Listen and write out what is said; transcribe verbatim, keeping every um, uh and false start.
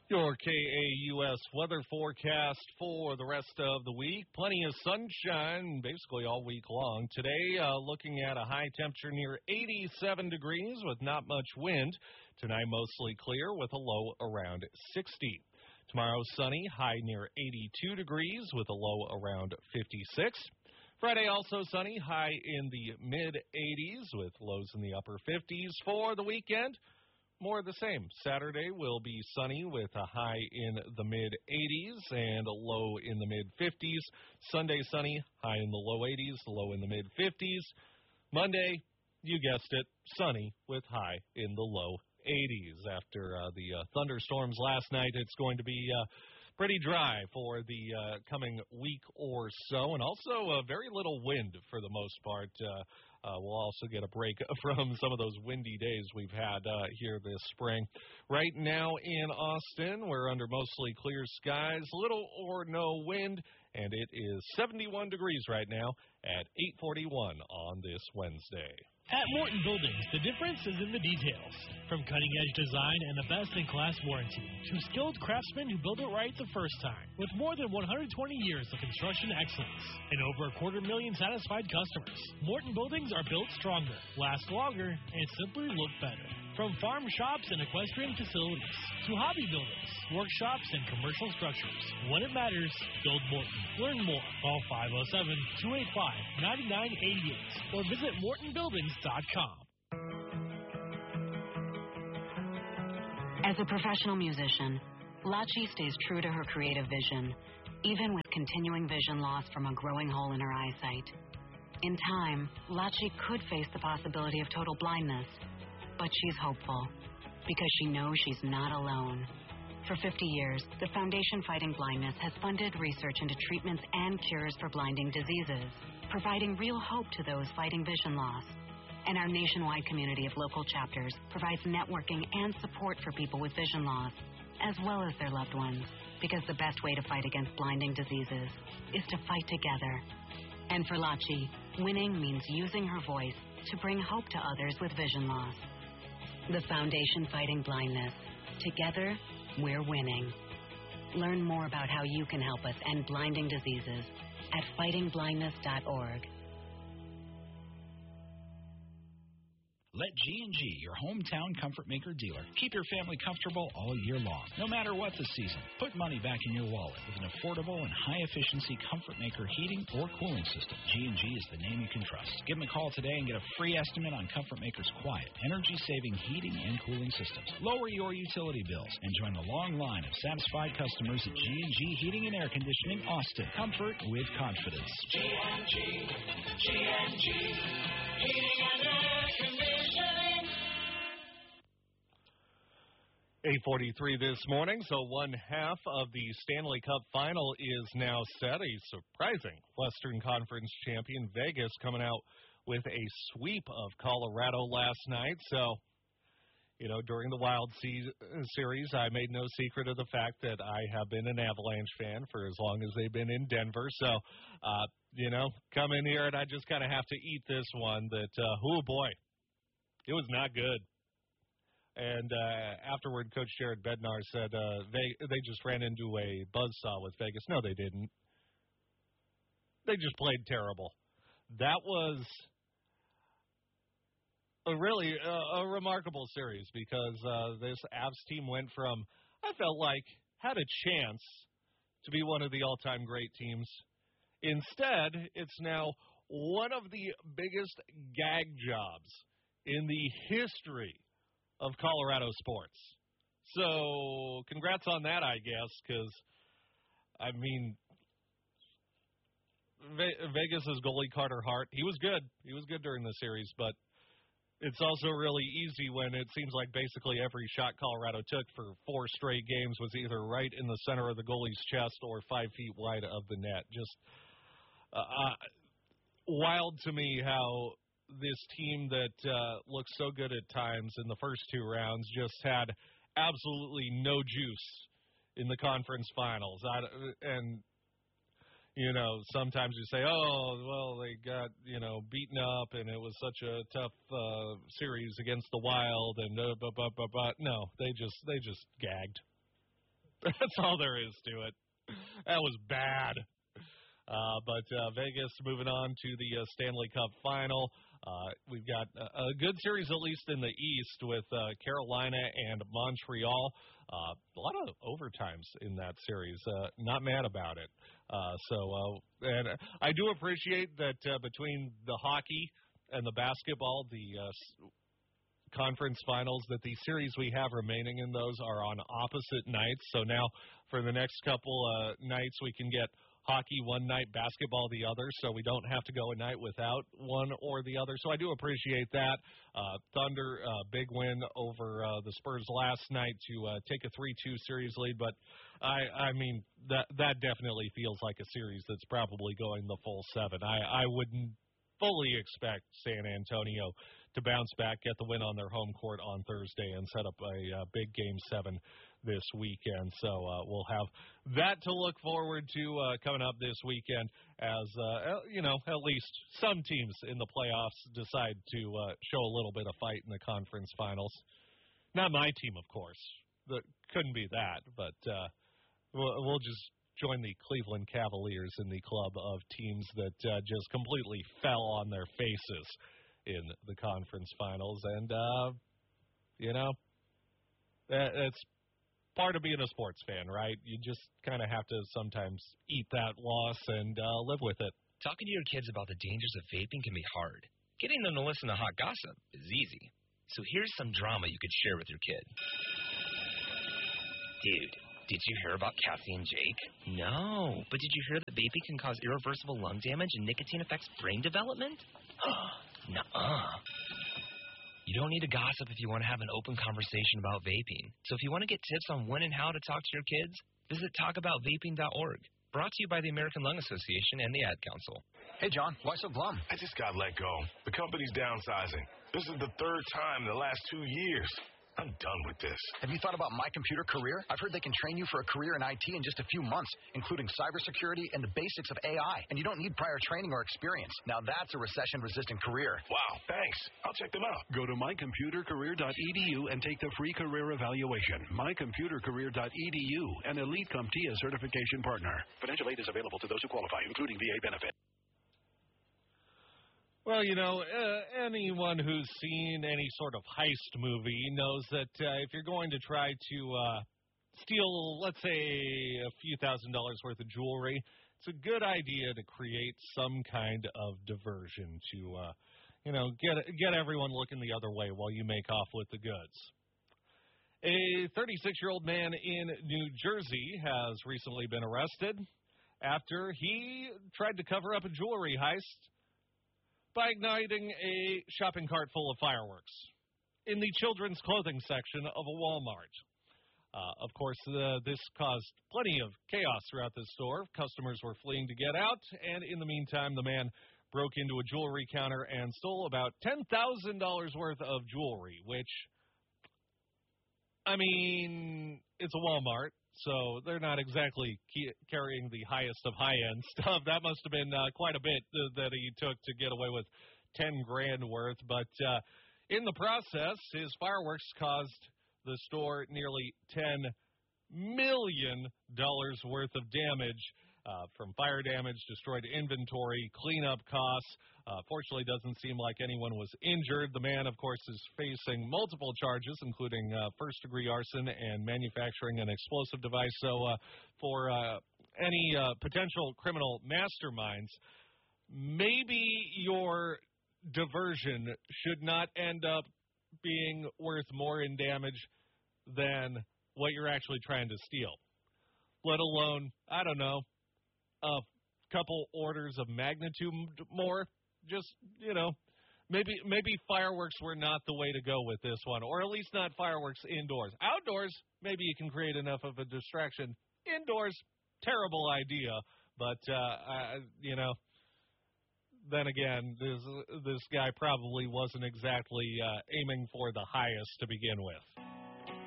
Your K A U S weather forecast for the rest of the week. Plenty of sunshine basically all week long. Today, uh, looking at a high temperature near eighty-seven degrees with not much wind. Tonight, mostly clear with a low around sixty. Tomorrow, sunny, high near eighty-two degrees with a low around fifty-six. Friday, also sunny, high in the mid-eighties with lows in the upper fifties. For the weekend, more of the same. Saturday will be sunny with a high in the mid-eighties and a low in the mid-fifties. Sunday, sunny, high in the low eighties, low in the mid-fifties. Monday, you guessed it, sunny with high in the low eighties. After uh, the uh, thunderstorms last night, it's going to be uh, pretty dry for the uh, coming week or so, and also uh, very little wind for the most part. Uh, uh, we'll also get a break from some of those windy days we've had uh, here this spring. Right now in Austin, we're under mostly clear skies, little or no wind, and it is seventy-one degrees right now at eight forty-one on this Wednesday. At Morton Buildings, the difference is in the details. From cutting-edge design and a best-in-class warranty to skilled craftsmen who build it right the first time. With more than one hundred twenty years of construction excellence and over a quarter million satisfied customers, Morton Buildings are built stronger, last longer, and simply look better. From farm shops and equestrian facilities to hobby buildings, workshops, and commercial structures, when it matters, build Morton. Learn more. Call five oh seven, two eight five, nine nine eight eight or visit morton buildings dot com. As a professional musician, Lachi stays true to her creative vision, even with continuing vision loss from a growing hole in her eyesight. In time, Lachi could face the possibility of total blindness, but she's hopeful because she knows she's not alone. For fifty years, the Foundation Fighting Blindness has funded research into treatments and cures for blinding diseases, providing real hope to those fighting vision loss. And our nationwide community of local chapters provides networking and support for people with vision loss, as well as their loved ones, because the best way to fight against blinding diseases is to fight together. And for Lachi, winning means using her voice to bring hope to others with vision loss. The Foundation Fighting Blindness. Together, we're winning. Learn more about how you can help us end blinding diseases at fighting blindness dot org. Let G and G, your hometown Comfort Maker dealer, keep your family comfortable all year long, no matter what the season. Put money back in your wallet with an affordable and high-efficiency Comfort Maker heating or cooling system. G and G is the name you can trust. Give them a call today and get a free estimate on Comfort Maker's quiet, energy-saving heating and cooling systems. Lower your utility bills and join the long line of satisfied customers at G and G Heating and Air Conditioning, Austin. Comfort with confidence. G and G, G and G, Heating and Air Conditioning. eight forty-three this morning, so one half of the Stanley Cup final is now set. A surprising Western Conference champion, Vegas, coming out with a sweep of Colorado last night. So, you know, during the Wild Series, I made no secret of the fact that I have been an Avalanche fan for as long as they've been in Denver. So, uh, you know, come in here and I just kind of have to eat this one that, uh, oh boy, it was not good. And uh, afterward, Coach Jared Bednar said uh, they they just ran into a buzzsaw with Vegas. No, they didn't. They just played terrible. That was a really uh, a remarkable series because uh, this Avs team went from, I felt like, had a chance to be one of the all-time great teams. Instead, it's now one of the biggest gag jobs in the history of Colorado sports. So, congrats on that, I guess, because, I mean, Ve- Vegas' goalie, Carter Hart, he was good. He was good during the series, but it's also really easy when it seems like basically every shot Colorado took for four straight games was either right in the center of the goalie's chest or five feet wide of the net. Just uh, uh, wild to me how this team that uh, looked so good at times in the first two rounds just had absolutely no juice in the conference finals. I, and, you know, sometimes you say, oh, well, they got, you know, beaten up and it was such a tough uh, series against the Wild and uh, but, but, but, but. No, they just, they just gagged. That's all there is to it. That was bad. Uh, but uh, Vegas moving on to the uh, Stanley Cup Final. Uh, we've got a, a good series, at least in the East, with uh, Carolina and Montreal. Uh, a lot of overtimes in that series. Uh, not mad about it. Uh, so, uh, and I do appreciate that uh, between the hockey and the basketball, the uh, conference finals, that the series we have remaining in those are on opposite nights. So now for the next couple uh, nights, we can get hockey one night, basketball the other, so we don't have to go a night without one or the other. So I do appreciate that. Uh, Thunder, uh, big win over uh, the Spurs last night to uh, take a three two series lead, but I, I mean, that that definitely feels like a series that's probably going the full seven. I, I wouldn't fully expect San Antonio to bounce back, get the win on their home court on Thursday, and set up a uh, big game seven this weekend. So uh, we'll have that to look forward to uh, coming up this weekend as, uh, you know, at least some teams in the playoffs decide to uh, show a little bit of fight in the conference finals. Not my team, of course. That couldn't be that, but uh, we'll, we'll just join the Cleveland Cavaliers in the club of teams that uh, just completely fell on their faces in the conference finals. And, uh, you know, that, that's part of being a sports fan, right? You just kind of have to sometimes eat that loss and uh, live with it. Talking to your kids about the dangers of vaping can be hard. Getting them to listen to hot gossip is easy. So here's some drama you could share with your kid. Dude, did you hear about Cassie and Jake? No, but did you hear that vaping can cause irreversible lung damage and nicotine affects brain development? Nuh-uh. You don't need to gossip if you want to have an open conversation about vaping. So if you want to get tips on when and how to talk to your kids, visit talk about vaping dot org. Brought to you by the American Lung Association and the Ad Council. Hey, John, why so glum? I just got let go. The company's downsizing. This is the third time in the last two years. I'm done with this. Have you thought about My Computer Career? I've heard they can train you for a career in I T in just a few months, including cybersecurity and the basics of A I. And you don't need prior training or experience. Now that's a recession-resistant career. Wow, thanks. I'll check them out. Go to my computer career dot e d u and take the free career evaluation. my computer career dot e d u, an Elite CompTIA certification partner. Financial aid is available to those who qualify, including V A benefit. Well, you know, uh, anyone who's seen any sort of heist movie knows that uh, if you're going to try to uh, steal, let's say, a few thousand dollars worth of jewelry, it's a good idea to create some kind of diversion to, uh, you know, get get everyone looking the other way while you make off with the goods. A thirty-six-year-old man in New Jersey has recently been arrested after he tried to cover up a jewelry heist by igniting a shopping cart full of fireworks in the children's clothing section of a Walmart. Uh, of course, uh, this caused plenty of chaos throughout the store. Customers were fleeing to get out, and in the meantime, the man broke into a jewelry counter and stole about ten thousand dollars worth of jewelry, which, I mean, it's a Walmart, so they're not exactly ke- carrying the highest of high-end stuff. That must have been uh, quite a bit th- that he took to get away with ten grand worth. But uh, in the process, his fireworks caused the store nearly ten million dollars worth of damage uh, from fire damage, destroyed inventory, cleanup costs. Uh, fortunately, doesn't seem like anyone was injured. The man, of course, is facing multiple charges, including uh, first-degree arson and manufacturing an explosive device. So uh, for uh, any uh, potential criminal masterminds, maybe your diversion should not end up being worth more in damage than what you're actually trying to steal, let alone, I don't know, a couple orders of magnitude more. Just, you know, maybe maybe fireworks were not the way to go with this one, or at least not fireworks indoors. Outdoors, maybe you can create enough of a distraction. Indoors, terrible idea, but, uh, I, you know, then again, this this guy probably wasn't exactly uh, aiming for the highest to begin with.